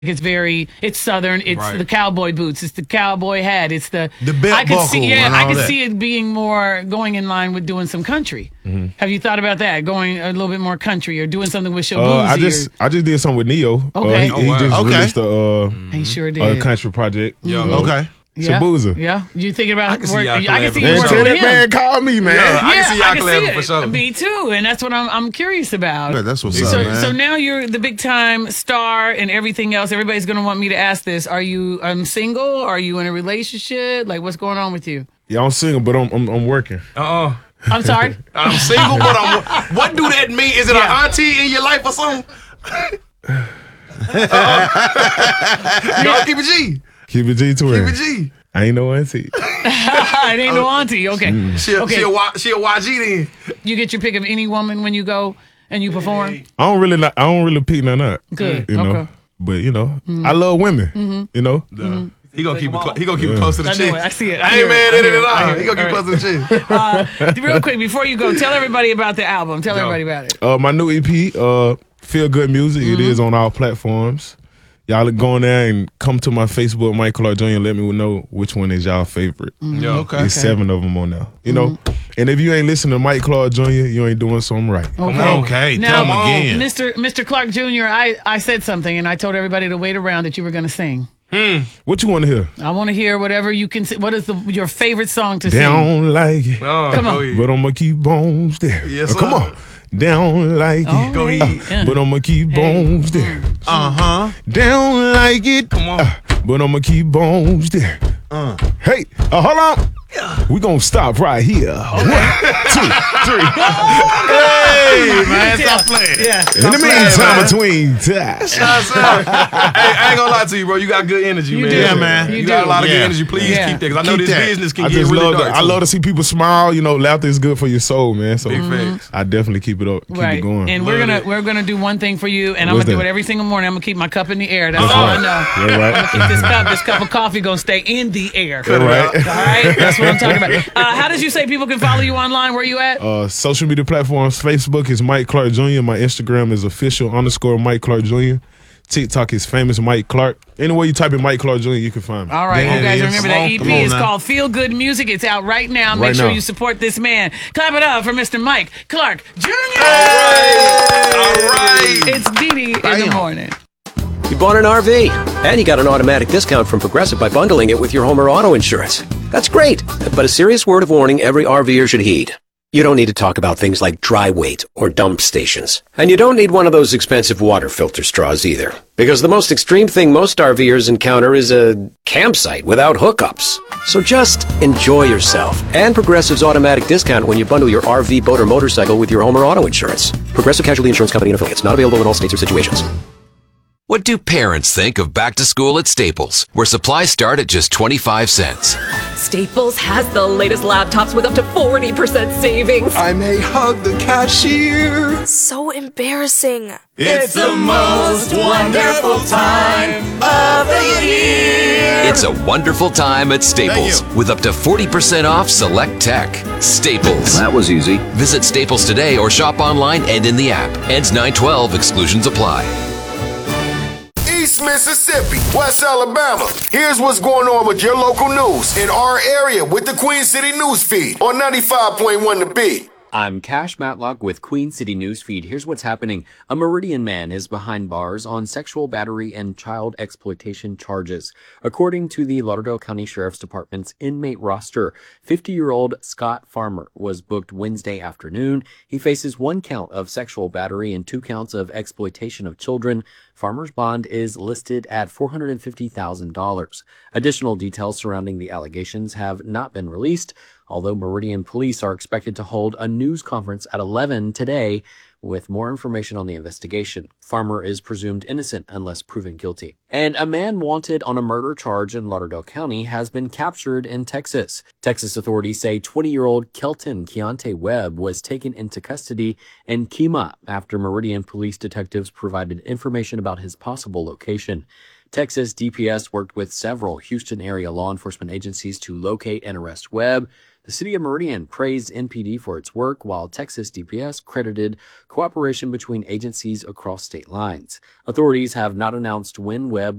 it's Southern. It's Right. the cowboy boots. It's the cowboy hat. It's the belt I could buckle see, and I all could that. see it being more going in line with doing some country. Have you thought about that? Going a little bit more country or doing something with Shabuzi? I just did something with Neo. Okay. He just Okay. released He sure a did. country project. Yeah. Okay. Shabuza. Yeah. You thinking about I can see work? y'all I can see you Man, collabing. working tell with that him. man, call me, man. Yeah. I can see y'all I can collabing see for it. sure. Me too, and that's what I'm curious about. Yeah, that's what's up, So, man. so now you're the big time star and everything else. Everybody's gonna want me to ask this: Are you single? Are you in a relationship? Like, what's going on with you? Yeah, I'm single, but I'm working. I'm sorry. I'm single, but what do that mean? Is it an auntie in your life or something? Y'all keep it G. Keep it G to her. Keep it G. I ain't no auntie. It ain't no auntie. Okay. She a YG then. You get your pick of any woman when you go and you perform. I don't really pick none up. Good. You know. Okay. But you know, I love women. You know. He gonna keep it. He gonna keep it close to the I know chick. it. I see it. I I hear ain't mad it. at it at I all. hear He it. gonna keep All it close to the chick. Real quick, before you go, tell everybody about the album. Tell everybody about it. My new EP, Feel Good Music. It is on all platforms. Y'all go in there and come to my Facebook, Mike Clark Jr. and let me know which one is y'all favorite. Yeah. Okay. There's 7 of them on there. You know, and if you ain't listening to Mike Clark Jr., you ain't doing something right. Okay. Now, Tell him again. Mr. Clark Jr., I said something and I told everybody to wait around that you were going to sing. What you want to hear? I want to hear whatever you can. What is your favorite song to sing? Down like it, Come on. Go ahead. but I'ma keep bones there. Yes, Come sir. on. Down like it, Go ahead. but I'ma keep bones there. Down like it, Come on. but I'ma keep bones there. Hey, hold on. We gonna stop right here. 1, 2, 3. Hey, man, stop playing. Yeah. In the meantime, between times. Hey, I ain't gonna lie to you, bro. You got good energy, You man. do. Yeah, man. You got a lot of good Yeah. energy. Please Yeah. keep that, because I know Keep this that. business can I get just really love dark. I love to see people smile. You know, laughter is good for your soul, man. So Big facts. I definitely keep it up, keep Right. it going. And Love we're gonna do one thing for you, and I'm What's gonna do that? it every single morning. I'm gonna keep my cup in the air. That's That's all right. I know. Yeah, right. I'm gonna keep this cup of coffee gonna stay in the air. Yeah, right. All right, that's what I'm talking about. How did you say people can follow you online? Where you at? Social media platforms, Facebook is Mike Clark Jr. My Instagram is official_Mike Clark Jr. TikTok is famous Mike Clark. Anywhere you type in Mike Clark Jr., you can find me. All right, There you guys it is. remember Come that on, EP come on is now. called Feel Good Music. It's out right now. Make Right sure now. you support this man. Clap it up for Mr. Mike Clark Jr. All right. It's Dee Dee in the morning. You bought an RV, and you got an automatic discount from Progressive by bundling it with your home or auto insurance. That's great, but a serious word of warning every RVer should heed. You don't need to talk about things like dry weight or dump stations. And you don't need one of those expensive water filter straws either. Because the most extreme thing most RVers encounter is a campsite without hookups. So just enjoy yourself and Progressive's automatic discount when you bundle your RV, boat, or motorcycle with your home or auto insurance. Progressive Casualty Insurance Company and Affiliates. Not available in all states or situations. What do parents think of back to school at Staples, where supplies start at just 25 cents? Staples has the latest laptops with up to 40% savings. I may hug the cashier. So embarrassing. It's the most wonderful time of the year. It's a wonderful time at Staples, Thank with up to 40% off select tech. Staples. That was easy. Visit Staples today or shop online and in the app. Ends 9/12. Exclusions apply. East Mississippi, West Alabama. Here's what's going on with your local news in our area with the Queen City News Feed on 95.1 The Beat. I'm Cash Matlock with Queen City Newsfeed. Here's what's happening. A Meridian man is behind bars on sexual battery and child exploitation charges. According to the Lauderdale County Sheriff's Department's inmate roster, 50-year-old Scott Farmer was booked Wednesday afternoon. He faces 1 count of sexual battery and 2 counts of exploitation of children. Farmer's bond is listed at $450,000. Additional details surrounding the allegations have not been released, although Meridian police are expected to hold a news conference at 11 today with more information on the investigation. Farmer is presumed innocent unless proven guilty. And a man wanted on a murder charge in Lauderdale County has been captured in Texas. Texas authorities say 20-year-old Kelton Keontae Webb was taken into custody in Kemah after Meridian police detectives provided information about his possible location. Texas DPS worked with several Houston area law enforcement agencies to locate and arrest Webb. The city of Meridian praised NPD for its work, while Texas DPS credited cooperation between agencies across state lines. Authorities have not announced when Webb